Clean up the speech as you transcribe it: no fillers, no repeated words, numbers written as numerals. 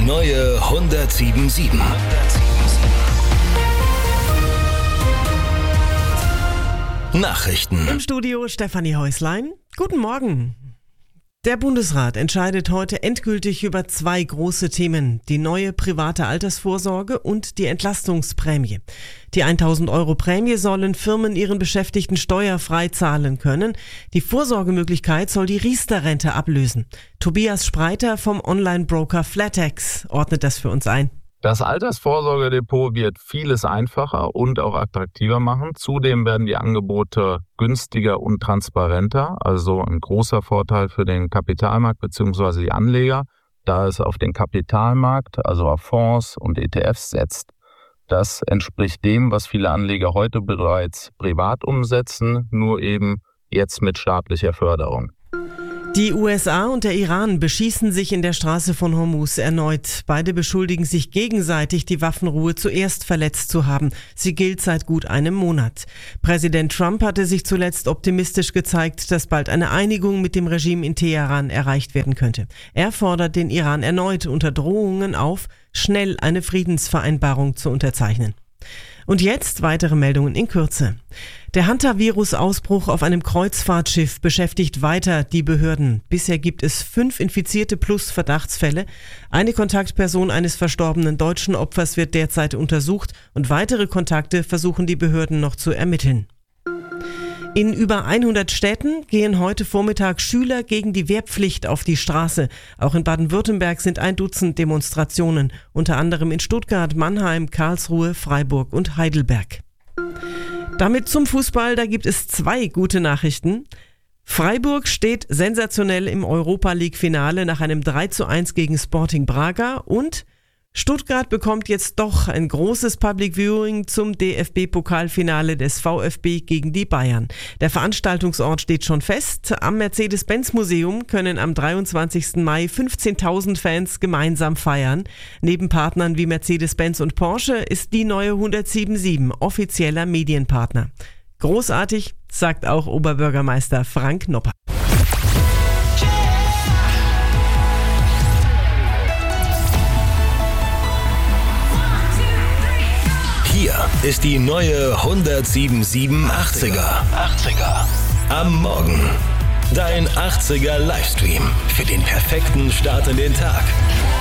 neue 107.7. Nachrichten. Im Studio Stefanie Häuslein. Guten Morgen. Der Bundesrat entscheidet heute endgültig über zwei große Themen: die neue private Altersvorsorge und die Entlastungsprämie. Die 1.000 € Prämie sollen Firmen ihren Beschäftigten steuerfrei zahlen können. Die Vorsorgemöglichkeit soll die Riester-Rente ablösen. Tobias Spreiter vom Online-Broker Flatex ordnet das für uns ein. Das Altersvorsorgedepot wird vieles einfacher und auch attraktiver machen. Zudem werden die Angebote günstiger und transparenter, also ein großer Vorteil für den Kapitalmarkt bzw. die Anleger, da es auf den Kapitalmarkt, also auf Fonds und ETFs setzt. Das entspricht dem, was viele Anleger heute bereits privat umsetzen, nur eben jetzt mit staatlicher Förderung. Die USA und der Iran beschießen sich in der Straße von Hormuz erneut. Beide beschuldigen sich gegenseitig, die Waffenruhe zuerst verletzt zu haben. Sie gilt seit gut einem Monat. Präsident Trump hatte sich zuletzt optimistisch gezeigt, dass bald eine Einigung mit dem Regime in Teheran erreicht werden könnte. Er fordert den Iran erneut unter Drohungen auf, schnell eine Friedensvereinbarung zu unterzeichnen. Und jetzt weitere Meldungen in Kürze. Der Hantavirus-Ausbruch auf einem Kreuzfahrtschiff beschäftigt weiter die Behörden. Bisher gibt es 5 Infizierte plus Verdachtsfälle. Eine Kontaktperson eines verstorbenen deutschen Opfers wird derzeit untersucht und weitere Kontakte versuchen die Behörden noch zu ermitteln. In über 100 Städten gehen heute Vormittag Schüler gegen die Wehrpflicht auf die Straße. Auch in Baden-Württemberg sind 1 Dutzend Demonstrationen, unter anderem in Stuttgart, Mannheim, Karlsruhe, Freiburg und Heidelberg. Damit zum Fußball, da gibt es 2 gute Nachrichten. Freiburg steht sensationell im Europa-League-Finale nach einem 3:1 gegen Sporting Braga und Stuttgart bekommt jetzt doch ein großes Public Viewing zum DFB-Pokalfinale des VfB gegen die Bayern. Der Veranstaltungsort steht schon fest. Am Mercedes-Benz-Museum können am 23. Mai 15.000 Fans gemeinsam feiern. Neben Partnern wie Mercedes-Benz und Porsche ist die neue 107.7 offizieller Medienpartner. Großartig, sagt auch Oberbürgermeister Frank Nopper. Hier ist die neue 107.7 80er. Am Morgen. Dein 80er Livestream für den perfekten Start in den Tag.